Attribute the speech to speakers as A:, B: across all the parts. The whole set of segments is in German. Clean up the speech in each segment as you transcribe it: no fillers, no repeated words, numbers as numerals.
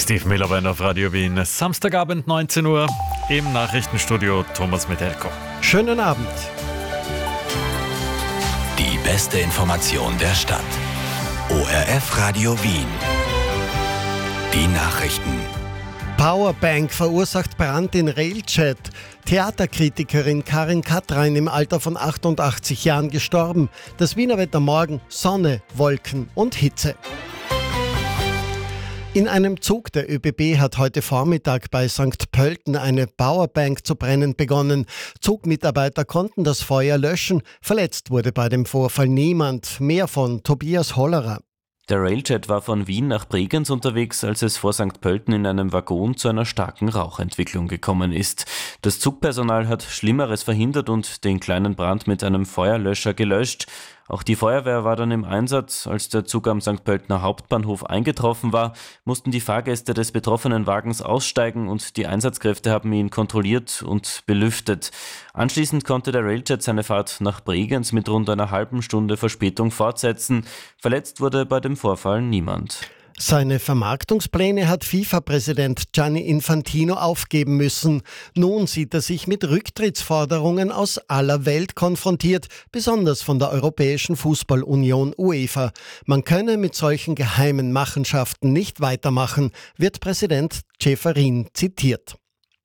A: Steve Miller auf Radio Wien. Samstagabend 19 Uhr im Nachrichtenstudio Thomas Metelko.
B: Schönen Abend.
C: Die beste Information der Stadt. ORF Radio Wien. Die Nachrichten.
B: Powerbank verursacht Brand in Railjet. Theaterkritikerin Karin Kathrein im Alter von 88 Jahren gestorben. Das Wiener Wetter morgen: Sonne, Wolken und Hitze. In einem Zug der ÖBB hat heute Vormittag bei St. Pölten eine Powerbank zu brennen begonnen. Zugmitarbeiter konnten das Feuer löschen. Verletzt wurde bei dem Vorfall niemand. Mehr von Tobias Hollerer.
D: Der Railjet war von Wien nach Bregenz unterwegs, als es vor St. Pölten in einem Waggon zu einer starken Rauchentwicklung gekommen ist. Das Zugpersonal hat Schlimmeres verhindert und den kleinen Brand mit einem Feuerlöscher gelöscht. Auch die Feuerwehr war dann im Einsatz. Als der Zug am St. Pöltener Hauptbahnhof eingetroffen war, mussten die Fahrgäste des betroffenen Wagens aussteigen und die Einsatzkräfte haben ihn kontrolliert und belüftet. Anschließend konnte der Railjet seine Fahrt nach Bregenz mit rund einer halben Stunde Verspätung fortsetzen. Verletzt wurde bei dem Vorfall niemand.
B: Seine Vermarktungspläne hat FIFA-Präsident Gianni Infantino aufgeben müssen. Nun sieht er sich mit Rücktrittsforderungen aus aller Welt konfrontiert, besonders von der Europäischen Fußballunion UEFA. Man könne mit solchen geheimen Machenschaften nicht weitermachen, wird Präsident Ceferin zitiert.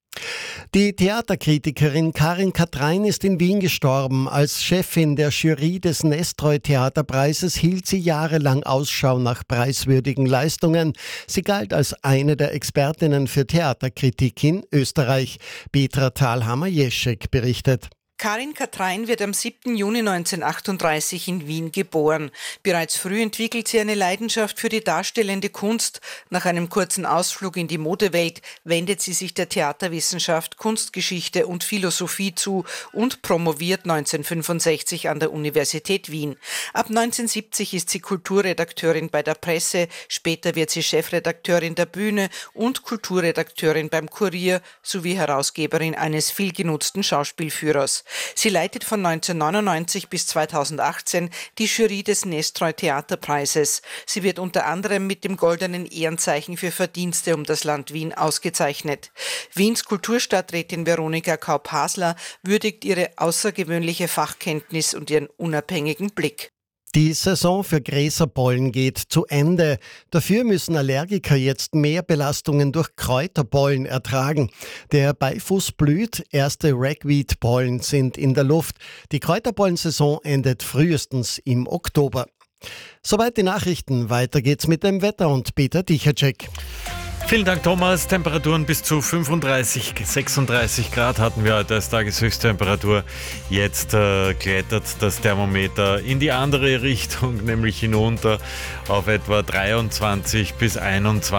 B: Die Theaterkritikerin Karin Kathrein ist in Wien gestorben. Als Chefin der Jury des Nestroy-Theaterpreises hielt sie jahrelang Ausschau nach preiswürdigen Leistungen. Sie galt als eine der Expertinnen für Theaterkritik in Österreich. Petra Thalhammer-Jeschek berichtet.
E: Karin Kathrein wird am 7. Juni 1938 in Wien geboren. Bereits früh entwickelt sie eine Leidenschaft für die darstellende Kunst. Nach einem kurzen Ausflug in die Modewelt wendet sie sich der Theaterwissenschaft, Kunstgeschichte und Philosophie zu und promoviert 1965 an der Universität Wien. Ab 1970 ist sie Kulturredakteurin bei der Presse, später wird sie Chefredakteurin der Bühne und Kulturredakteurin beim Kurier sowie Herausgeberin eines vielgenutzten Schauspielführers. Sie leitet von 1999 bis 2018 die Jury des Nestroy-Theaterpreises. Sie wird unter anderem mit dem Goldenen Ehrenzeichen für Verdienste um das Land Wien ausgezeichnet. Wiens Kulturstadträtin Veronika Kaup-Hasler würdigt ihre außergewöhnliche Fachkenntnis und ihren unabhängigen Blick.
B: Die Saison für Gräserpollen geht zu Ende. Dafür müssen Allergiker jetzt mehr Belastungen durch Kräuterpollen ertragen. Der Beifuß blüht, erste Ragweed-Pollen sind in der Luft. Die Kräuterpollensaison endet frühestens im Oktober. Soweit die Nachrichten. Weiter geht's mit dem Wetter und Peter Dichacek.
A: Vielen Dank, Thomas. Temperaturen bis zu 35, 36 Grad hatten wir heute als Tageshöchsttemperatur. Jetzt klettert das Thermometer in die andere Richtung, nämlich hinunter auf etwa 23 bis 21.